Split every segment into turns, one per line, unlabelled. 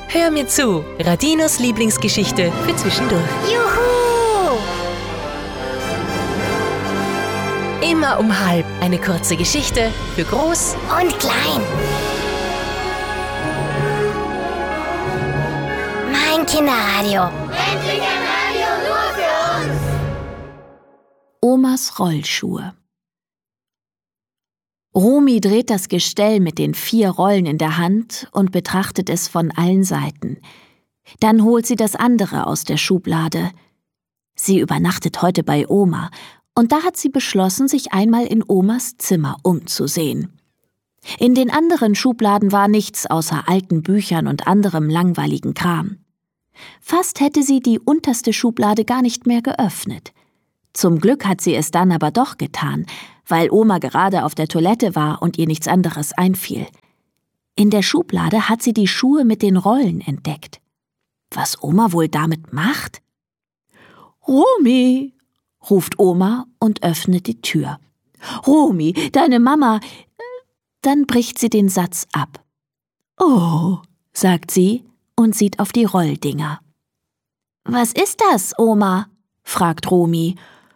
Hör mir zu, Radinos Lieblingsgeschichte für zwischendurch.
Juhu!
Immer um 12:30 eine kurze Geschichte für Groß
Und klein. Mein Kinderradio. Endlich ein Radio nur für uns.
Omas Rollschuhe. Romy dreht das Gestell mit den 4 Rollen in der Hand und betrachtet es von allen Seiten. Dann holt sie das andere aus der Schublade. Sie übernachtet heute bei Oma und da hat sie beschlossen, sich einmal in Omas Zimmer umzusehen. In den anderen Schubladen war nichts außer alten Büchern und anderem langweiligen Kram. Fast hätte sie die unterste Schublade gar nicht mehr geöffnet. Zum Glück hat sie es dann aber doch getan, weil Oma gerade auf der Toilette war und ihr nichts anderes einfiel. In der Schublade hat sie die Schuhe mit den Rollen entdeckt. Was Oma wohl damit macht? »Romy«, ruft Oma und öffnet die Tür. »Romy, deine Mama...« Dann bricht sie den Satz ab. »Oh«, sagt sie und sieht auf die Rolldinger. »Was ist das, Oma?«, fragt Romy.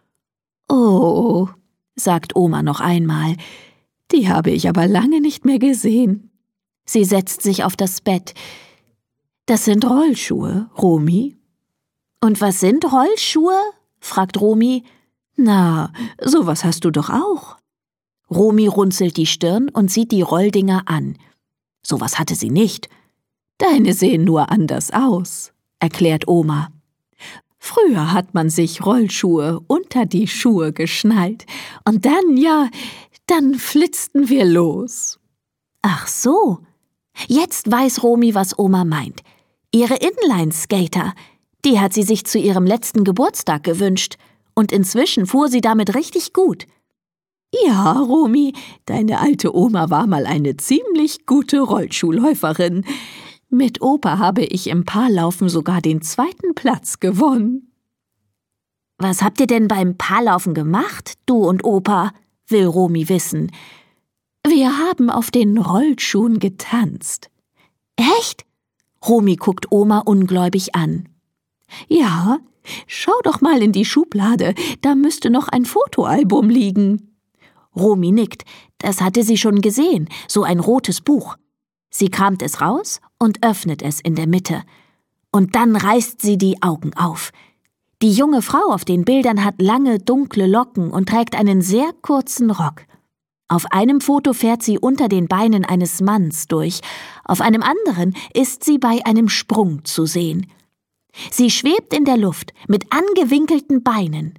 »Oh«, sagt Oma noch einmal, »die habe ich aber lange nicht mehr gesehen.« Sie setzt sich auf das Bett. »Das sind Rollschuhe, Romy.« »Und was sind Rollschuhe?«, fragt Romy. »Na, sowas hast du doch auch.« Romy runzelt die Stirn und sieht die Rolldinger an. Sowas hatte sie nicht. »Deine sehen nur anders aus«, erklärt Oma. »Früher hat man sich Rollschuhe unter die Schuhe geschnallt und dann flitzten wir los.« »Ach so, jetzt weiß Romy, was Oma meint. Ihre Inline-Skater, die hat sie sich zu ihrem letzten Geburtstag gewünscht und inzwischen fuhr sie damit richtig gut.« »Ja, Romy, deine alte Oma war mal eine ziemlich gute Rollschuhläuferin. Mit Opa habe ich im Paarlaufen sogar den 2. Platz gewonnen.« »Was habt ihr denn beim Paarlaufen gemacht, du und Opa?«, will Romy wissen. »Wir haben auf den Rollschuhen getanzt.« »Echt?«, Romy guckt Oma ungläubig an. »Ja, schau doch mal in die Schublade, da müsste noch ein Fotoalbum liegen.« Romy nickt, das hatte sie schon gesehen, so ein rotes Buch. Sie kramt es raus und öffnet es in der Mitte. Und dann reißt sie die Augen auf. Die junge Frau auf den Bildern hat lange, dunkle Locken und trägt einen sehr kurzen Rock. Auf einem Foto fährt sie unter den Beinen eines Manns durch, auf einem anderen ist sie bei einem Sprung zu sehen. Sie schwebt in der Luft mit angewinkelten Beinen.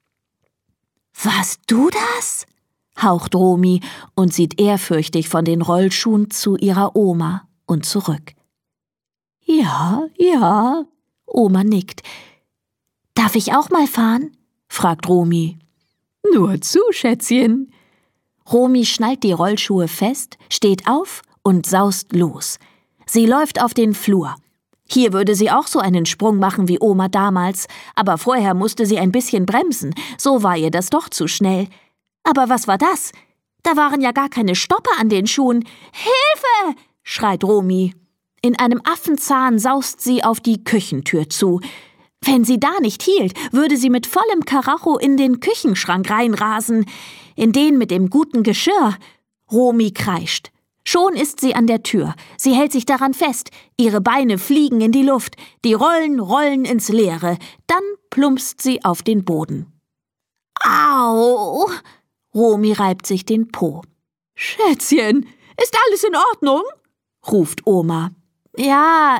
»Warst du das?«, haucht Romy und sieht ehrfürchtig von den Rollschuhen zu ihrer Oma und zurück. Ja, Oma nickt. »Darf ich auch mal fahren?«, fragt Romy. »Nur zu, Schätzchen.« Romy schnallt die Rollschuhe fest, steht auf und saust los. Sie läuft auf den Flur. Hier würde sie auch so einen Sprung machen wie Oma damals, aber vorher musste sie ein bisschen bremsen, so war ihr das doch zu schnell. Aber was war das? Da waren ja gar keine Stopper an den Schuhen. »Hilfe!«, schreit Romy. In einem Affenzahn saust sie auf die Küchentür zu. Wenn sie da nicht hielt, würde sie mit vollem Karacho in den Küchenschrank reinrasen, in den mit dem guten Geschirr. Romy kreischt. Schon ist sie an der Tür. Sie hält sich daran fest. Ihre Beine fliegen in die Luft. Die Rollen rollen ins Leere. Dann plumpst sie auf den Boden. »Au!« Romy reibt sich den Po. »Schätzchen, ist alles in Ordnung?«, ruft Oma. Ja.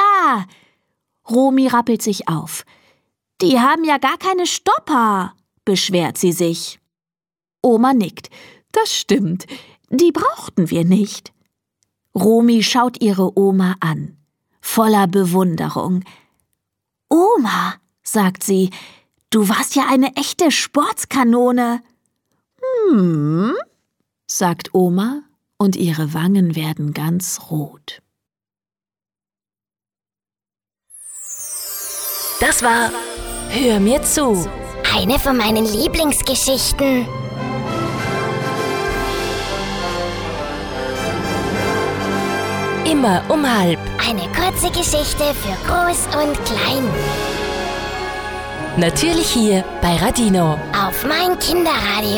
Romy rappelt sich auf. »Die haben ja gar keine Stopper«, beschwert sie sich. Oma nickt. »Das stimmt, die brauchten wir nicht.« Romy schaut ihre Oma an, voller Bewunderung. »Oma«, sagt sie, »du warst ja eine echte Sportskanone.« sagt Oma und ihre Wangen werden ganz rot.
Das war Hör mir zu.
Eine von meinen Lieblingsgeschichten.
Immer Immer um halb.
Eine kurze Geschichte für Groß und Klein.
Natürlich hier bei Radino.
Auf mein Kinderradio.